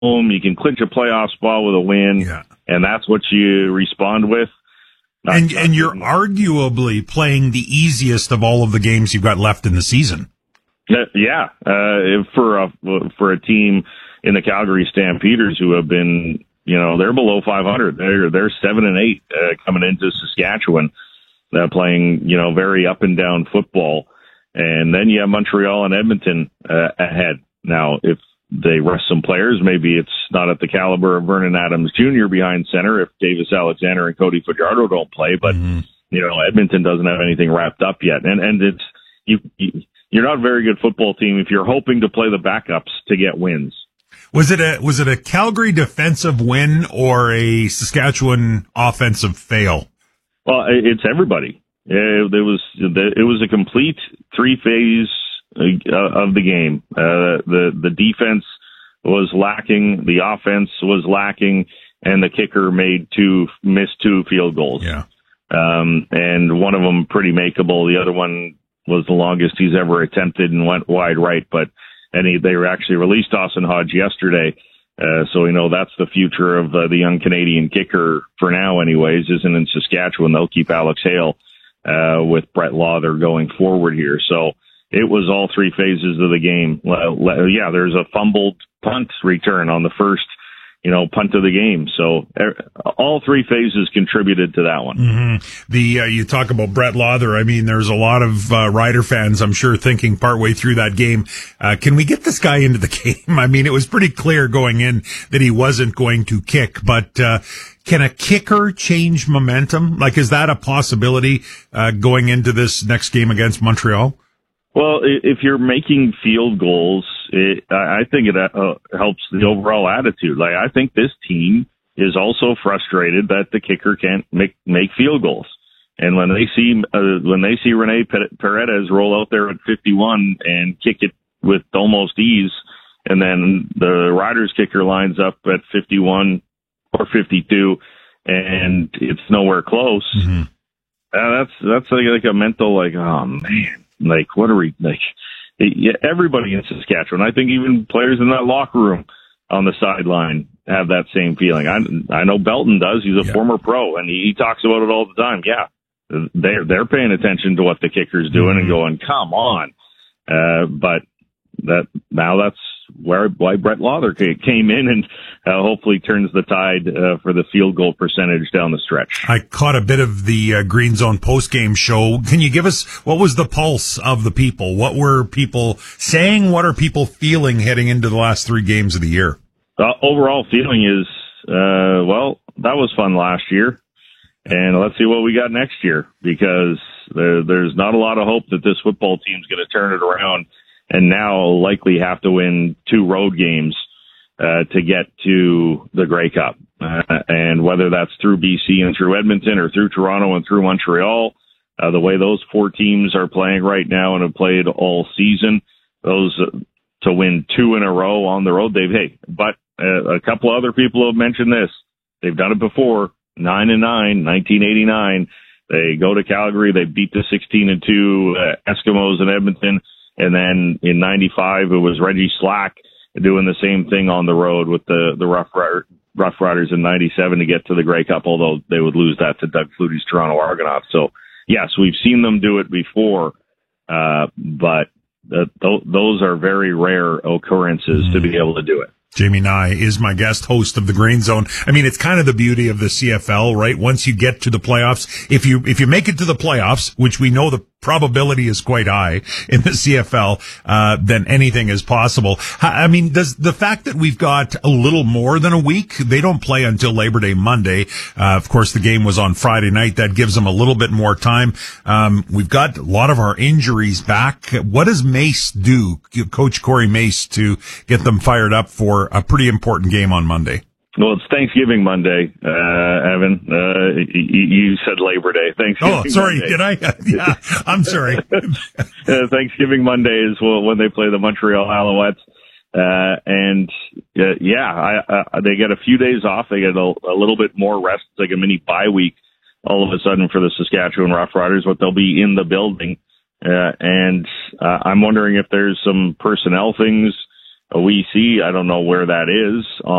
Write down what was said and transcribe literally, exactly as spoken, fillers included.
home. You can clinch a playoff spot with a win, yeah. and that's what you respond with. Not, and not and you're good. arguably playing the easiest of all of the games you've got left in the season. Yeah, uh, for a for a team in the Calgary Stampeders who have been, you know, they're below five hundred. They're they're seven and eight uh, coming into Saskatchewan, uh, playing, you know, very up and down football. And then you have Montreal and Edmonton uh, ahead. Now, if they rest some players, maybe it's not at the caliber of Vernon Adams Junior behind center if Davis Alexander and Cody Fajardo don't play. But, mm-hmm. you know, Edmonton doesn't have anything wrapped up yet. And and it's you, you, you're not a very good football team if you're hoping to play the backups to get wins. Was it a was it a Calgary defensive win or a Saskatchewan offensive fail? Well, it's everybody. It, it was it was a complete three phase uh, of the game. Uh, the the defense was lacking, the offense was lacking, and the kicker made two missed two field goals. Yeah, um, and one of them pretty makeable. The other one was the longest he's ever attempted and went wide right. But and he, they actually released Dawson Hodge yesterday. Uh, so we know that's the future of uh, the young Canadian kicker for now anyways, isn't in Saskatchewan. They'll keep Alex Hale uh, with Brett Lauther going forward here. So it was all three phases of the game. Uh, yeah, there's a fumbled punt return on the first, you know, punt of the game. So uh, all three phases contributed to that one. Mm-hmm. The uh, you talk about Brett Lauther. I mean, there's a lot of uh, Rider fans, I'm sure, thinking partway through that game, uh, can we get this guy into the game? I mean, it was pretty clear going in that he wasn't going to kick, but uh, can a kicker change momentum? Like, is that a possibility uh, going into this next game against Montreal? Well, if you're making field goals, it, I think it uh, helps the overall attitude. Like, I think this team is also frustrated that the kicker can't make make field goals. And when they see uh, when they see Rene Paredes roll out there at fifty-one and kick it with almost ease, and then the Riders kicker lines up at fifty-one or fifty-two, and it's nowhere close. Mm-hmm. Uh, that's that's like, like a mental like, oh man. Like, what are we, like, everybody in Saskatchewan, I think even players in that locker room on the sideline have that same feeling. I, I know Belton does. He's a yeah. former pro, and he, he talks about it all the time. Yeah, they're, they're paying attention to what the kicker's doing mm-hmm. and going, come on. Uh, but that now that's where why Brett Lauther came in and uh, hopefully turns the tide uh, for the field goal percentage down the stretch. I caught a bit of the uh, Green Zone postgame show. Can you give us what was the pulse of the people? What were people saying? What are people feeling heading into the last three games of the year? The overall feeling is, uh, well, that was fun last year, and let's see what we got next year, because there, there's not a lot of hope that this football team's going to turn it around and now likely have to win two road games uh, to get to the Grey Cup. Uh, and whether that's through B C and through Edmonton or through Toronto and through Montreal, uh, the way those four teams are playing right now and have played all season, those uh, to win two in a row on the road, they've, hey, but uh, a couple other people have mentioned this. They've done it before, nine and nine, nineteen eighty-nine. They go to Calgary, they beat the sixteen and two uh, Eskimos in Edmonton. And then in ninety-five, it was Reggie Slack doing the same thing on the road with the, the Rough, Rider, Rough Riders in ninety-seven to get to the Grey Cup, although they would lose that to Doug Flutie's Toronto Argonauts. So, yes, we've seen them do it before, uh, but uh, th- those are very rare occurrences mm. to be able to do it. Jamie Nye is my guest host of the Green Zone. I mean, it's kind of the beauty of the C F L, right? Once you get to the playoffs, if you, if you make it to the playoffs, which we know the probability is quite high in the C F L, uh, then anything is possible. I mean, does the fact that we've got a little more than a week, they don't play until Labor Day Monday. Uh, of course, the game was on Friday night. That gives them a little bit more time. Um, we've got a lot of our injuries back. What does Mace do, Coach Corey Mace, to get them fired up for a pretty important game on Monday? Well, it's Thanksgiving Monday, uh, Evan. Uh, you, you said Labor Day. Thanksgiving Oh, sorry, Monday. did I? Yeah, I'm sorry. uh, Thanksgiving Monday is when they play the Montreal Alouettes. Uh, and, uh, yeah, I, uh, they get a few days off. They get a, a little bit more rest. It's like a mini bye week all of a sudden for the Saskatchewan Roughriders, but they'll be in the building. Uh, and uh, I'm wondering if there's some personnel things we see. I don't know where that is